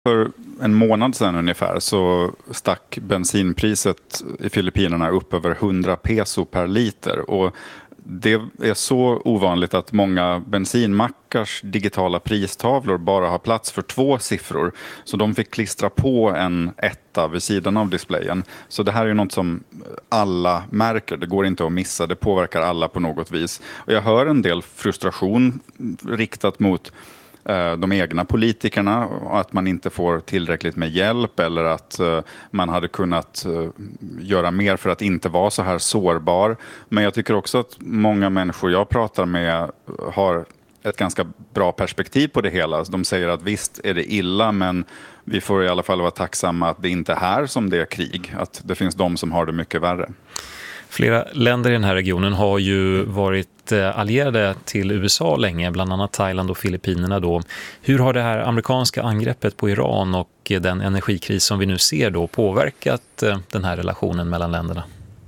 För en månad sedan ungefär så stack bensinpriset i Filippinerna upp över 100 peso per liter. Och det är så ovanligt att många bensinmackars digitala pristavlor bara har plats för 2 siffror. Så de fick klistra på en etta vid sidan av displayen. Så det här är ju något som alla märker. Det går inte att missa. Det påverkar alla på något vis. Och jag hör en del frustration riktat mot de egna politikerna, att man inte får tillräckligt med hjälp eller att man hade kunnat göra mer för att inte vara så här sårbar. Men jag tycker också att många människor jag pratar med har ett ganska bra perspektiv på det hela. De säger att visst är det illa, men vi får i alla fall vara tacksamma att det inte är här som det är krig. Att det finns de som har det mycket värre. Flera länder i den här regionen har ju varit allierade till USA länge, bland annat Thailand och Filippinerna då. Hur har det här amerikanska angreppet på Iran och den energikris som vi nu ser då påverkat den här relationen mellan länderna?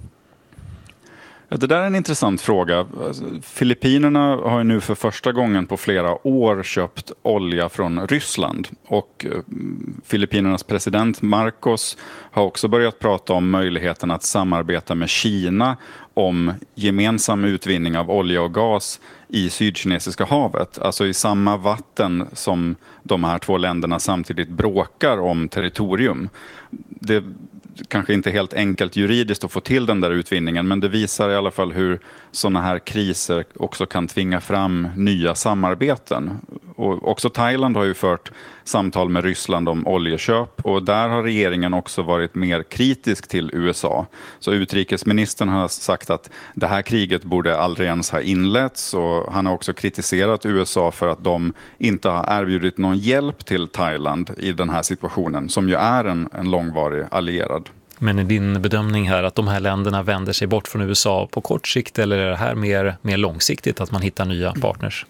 Det där är en intressant fråga. Filippinerna har ju nu för första gången på flera år köpt olja från Ryssland. Och Filippinernas president Marcos har också börjat prata om möjligheten att samarbeta med Kina om gemensam utvinning av olja och gas i Sydkinesiska havet. Alltså i samma vatten som de här 2 länderna samtidigt bråkar om territorium. Det kanske inte helt enkelt juridiskt att få till den där utvinningen, men det visar i alla fall hur sådana här kriser också kan tvinga fram nya samarbeten. Och också Thailand har ju fört samtal med Ryssland om oljeköp, och där har regeringen också varit mer kritisk till USA. Så utrikesministern har sagt att det här kriget borde aldrig ens ha inletts, och han har också kritiserat USA för att de inte har erbjudit någon hjälp till Thailand i den här situationen, som ju är en långvarig allierad. Men är din bedömning här att de här länderna vänder sig bort från USA på kort sikt, eller är det här mer långsiktigt att man hittar nya partners?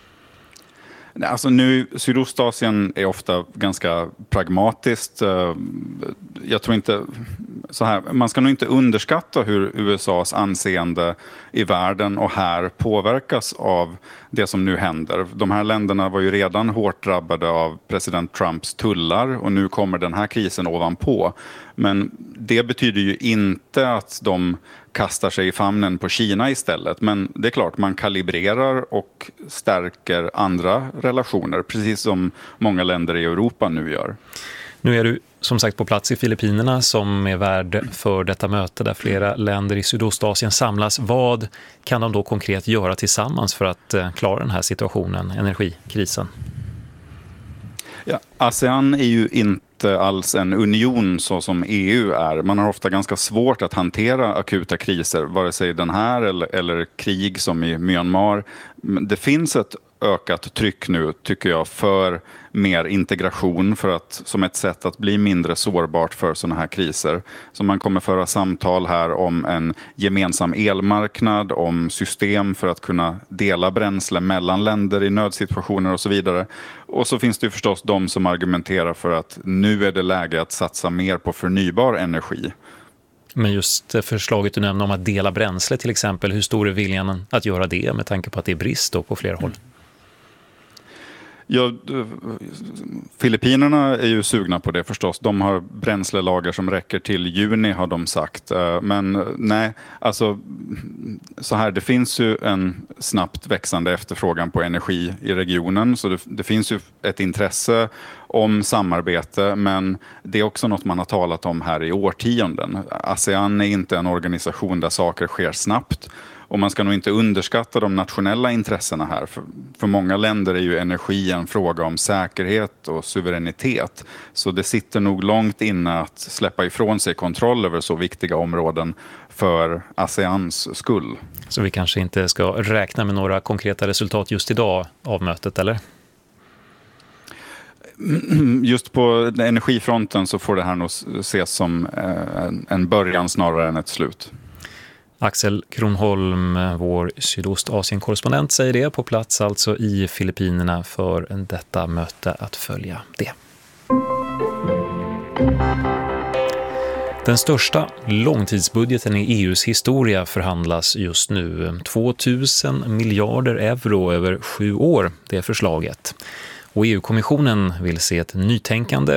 Alltså nu, Sydostasien är ofta ganska pragmatiskt. Jag tror inte så här, man ska nog inte underskatta hur USAs anseende i världen och här påverkas av det som nu händer. De här länderna var ju redan hårt drabbade av president Trumps tullar, och nu kommer den här krisen ovanpå. Men det betyder ju inte att de kastar sig i famnen på Kina istället. Men det är klart, man kalibrerar och stärker andra relationer, precis som många länder i Europa nu gör. Nu är du som sagt på plats i Filippinerna som är värd för detta möte där flera länder i Sydostasien samlas. Vad kan de då konkret göra tillsammans för att klara den här situationen, energikrisen? Ja, ASEAN är ju inte alls en union så som EU är. Man har ofta ganska svårt att hantera akuta kriser, vare sig den här eller krig som i Myanmar. Det finns ett ökat tryck nu, tycker jag, för mer integration, för att, som ett sätt att bli mindre sårbart för sådana här kriser. Så man kommer föra samtal här om en gemensam elmarknad, om system för att kunna dela bränsle mellan länder i nödsituationer och så vidare. Och så finns det ju förstås de som argumenterar för att nu är det läge att satsa mer på förnybar energi. Men just förslaget du nämnde om att dela bränsle till exempel, hur stor är viljan att göra det med tanke på att det är brist då på flera håll? Ja, Filippinerna är ju sugna på det förstås. De har bränslelager som räcker till juni, har de sagt. Men nej, alltså så här, det finns ju en snabbt växande efterfrågan på energi i regionen. Så det finns ju ett intresse om samarbete, men det är också något man har talat om här i årtionden. ASEAN är inte en organisation där saker sker snabbt. Och man ska nog inte underskatta de nationella intressena här. För många länder är ju energi en fråga om säkerhet och suveränitet. Så det sitter nog långt inne att släppa ifrån sig kontroll över så viktiga områden för ASEANs skull. Så vi kanske inte ska räkna med några konkreta resultat just idag av mötet, eller? Just på energifronten så får det här nog ses som en början snarare än ett slut. Axel Kronholm, vår Sydostasien-korrespondent, säger det på plats alltså i Filippinerna för detta möte att följa det. Den största långtidsbudgeten i EUs historia förhandlas just nu. 2000 miljarder euro över 7 år, det är förslaget. Och EU-kommissionen vill se ett nytänkande